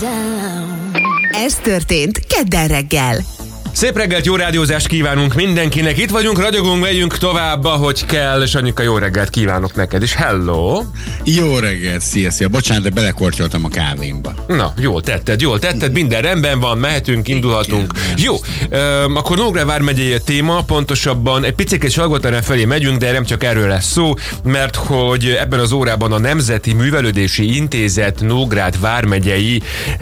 Ez történt kedden reggel. Szép reggelt, jó rádiózást kívánunk mindenkinek. Itt vagyunk, ragyogunk, megyünk tovább, ahogy kell. És Anyika, jó reggelt kívánok neked is. Hello! Jó reggelt, szia. Bocsánat, de belekortyoltam a kávémba. Na, jól tetted, minden rendben van, mehetünk, indulhatunk. Jó, akkor Nógrád vármegyei téma, pontosabban egy picit Salgótarján felé megyünk, de nem csak erről lesz szó, mert hogy ebben az órában a Nemzeti Művelődési Intézet Nógrád vármegyei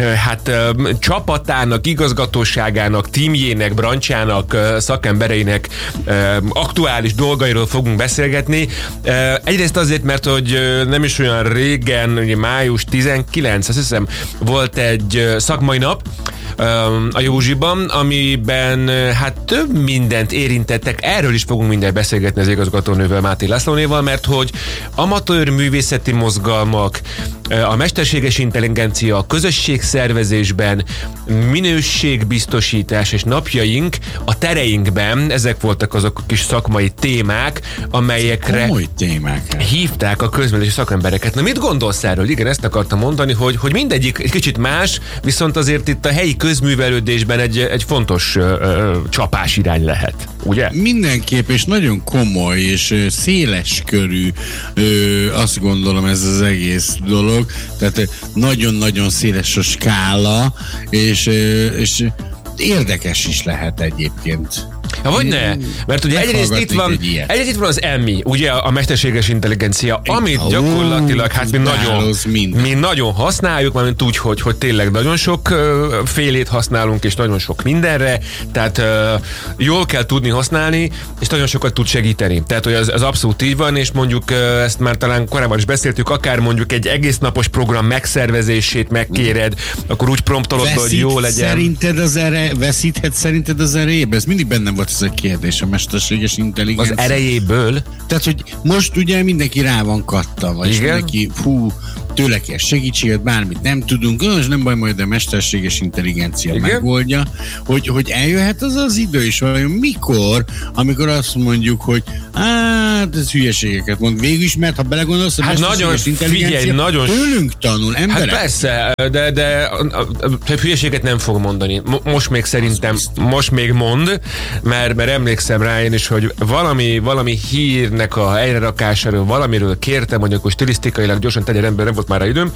csapatának, igazgatóságának, tímjének, brancsjának, szakembereinek aktuális dolgairól fogunk beszélgetni. Egyrészt azért, mert hogy nem is olyan régen, ugye május 19, azt hiszem, volt egy szakmai nap a Józsiban, amiben több mindent érintettek. Erről is fogunk mindjárt beszélgetni az igazgatónővel, Máté Lászlónéval, mert hogy amatőr művészeti mozgalmak, a mesterséges intelligencia, a közösségszervezésben, minőségbiztosítás és napjaink a tereinkben, ezek voltak azok a kis szakmai témák, amelyekre hívták a közművelési szakembereket. Na mit gondolsz erről? Igen, ezt akartam mondani, hogy mindegyik egy kicsit más, viszont azért itt a helyi közművelődésben egy fontos csapás irány lehet, ugye? Mindenképp, és nagyon komoly és széles körű, azt gondolom, ez az egész dolog. Tehát nagyon-nagyon széles a skála, és érdekes is lehet egyébként. Vagy ne, mert ugye egyrészt itt van az EMI, ugye a mesterséges intelligencia, amit gyakorlatilag mi nagyon használjuk, mert úgy, hogy tényleg nagyon sok félét használunk, és nagyon sok mindenre, tehát jól kell tudni használni, és nagyon sokat tud segíteni. Tehát, hogy az abszolút így van, és mondjuk ezt már talán korábban is beszéltük, akár mondjuk egy egész napos program megszervezését megkéred, akkor úgy promptolod, hogy jó legyen. Veszíthet szerinted az erejébe? Ez mindig bennem volt ez a kérdés, a mesterséges intelligencia. Az erejéből? Tehát, hogy most ugye mindenki rá van kattava, és mindenki, tőle kell segítséget, bármit nem tudunk, és nem baj, majd a mesterséges intelligencia megoldja, hogy eljöhet az idő is, vajon mikor, amikor azt mondjuk, hogy ez hülyeségeket mond. Végül is, mert ha belegondolsz, a mesterséges intelligencia tőlünk tanul, emberek. Persze, de hülyeséget nem fog mondani. Most még szerintem, most még mond, mert emlékszem rá én is, hogy valami hírnek a helyre-rakásáról, valamiről kértem, hogy akkor stilisztikailag gyorsan tegyen ember, nem volt már időm,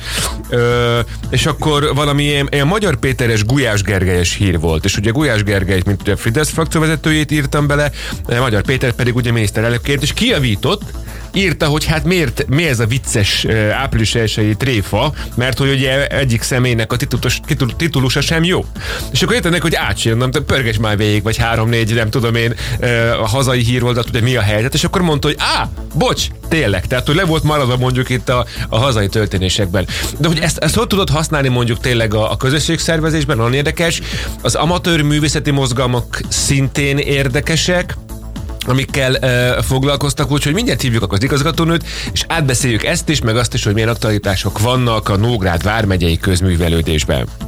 és akkor valami ilyen Magyar Péteres, Gulyás Gergelyes hír volt, és ugye Gulyás Gergelyt, mint ugye a Fidesz frakcióvezetőjét írtam bele, Magyar Péter pedig ugye miniszterelnökként, és kijavított, írta, hogy mi ez a vicces április 1-i tréfa, mert hogy ugye egyik személynek a titulusa sem jó. És akkor értenek, hogy átsérdem, pörges már végig, vagy 3-4, nem tudom én, a hazai híroldat, ugye mi a helyzet, és akkor mondta, hogy bocs, tényleg, tehát hogy le volt maradva mondjuk itt a hazai történésekben. De hogy ezt hogy tudod használni mondjuk tényleg a közösségszervezésben, nagyon érdekes, az amatőr művészeti mozgalmak szintén érdekesek, amikkel foglalkoztak, úgyhogy mindjárt hívjuk az igazgatónőt, és átbeszéljük ezt is, meg azt is, hogy milyen aktualitások vannak a Nógrád vármegyei közművelődésben.